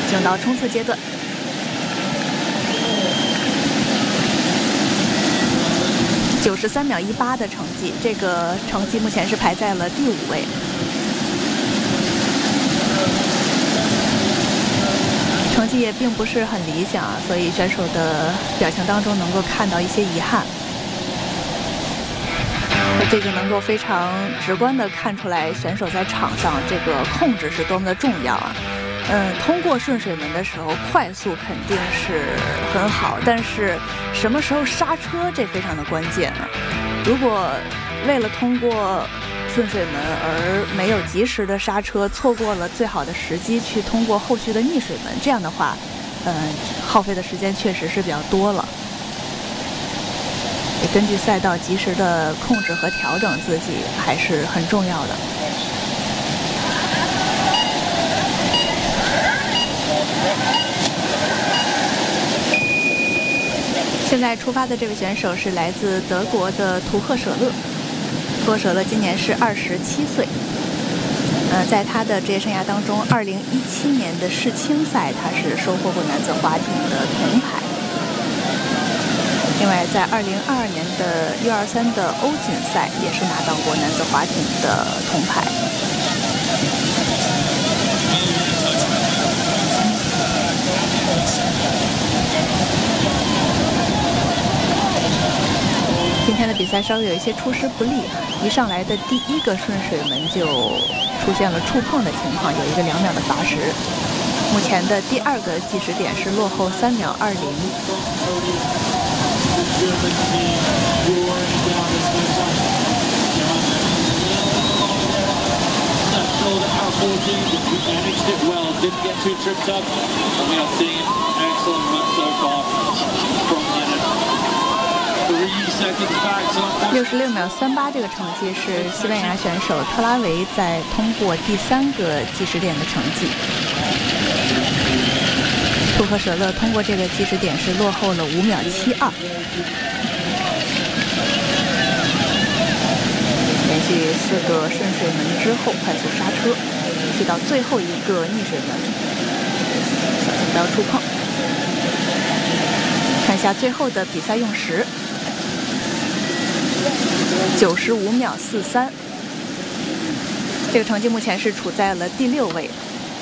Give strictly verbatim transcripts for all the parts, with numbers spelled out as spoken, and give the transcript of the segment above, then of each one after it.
进入到冲刺阶段。九十三秒一八的成绩，这个成绩目前是排在了第五位。成绩也并不是很理想啊，所以选手的表情当中能够看到一些遗憾。这就能够非常直观地看出来选手在场上这个控制是多么的重要啊。嗯，通过顺水门的时候快速肯定是很好，但是什么时候刹车这非常的关键啊。如果为了通过顺水门而没有及时的刹车，错过了最好的时机去通过后续的逆水门，这样的话嗯，耗费的时间确实是比较多了。也根据赛道及时的控制和调整自己还是很重要的。现在出发的这位选手是来自德国的图赫舍勒，图赫舍勒今年是二十七岁。呃，在他的职业生涯当中，二零一七年的世青赛他是收获过男子划艇的铜牌。另外，在二零二二年的 U 二三的欧锦赛也是拿到过男子划艇的铜牌。今天的比赛稍微有一些出师不利，一上来的第一个顺水门就出现了触碰的情况，有一个两秒的罚时。目前的第二个计时点是落后三秒二零。六十六秒三八这个成绩是西班牙选手特拉维在通过第三个计时点的成绩。图赫舍勒通过这个计时点是落后了五秒七二。连续四个顺水门之后快速刹车，去到最后一个逆水门，小心不要触碰。看一下最后的比赛用时，九十五秒四三，这个成绩目前是处在了第六位。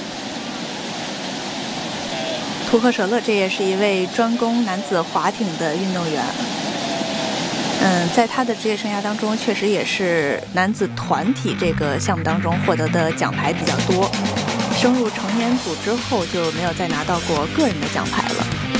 图赫舍勒这也是一位专攻男子划艇的运动员。嗯，在他的职业生涯当中，确实也是男子团体这个项目当中获得的奖牌比较多。升入成年组之后，就没有再拿到过个人的奖牌了。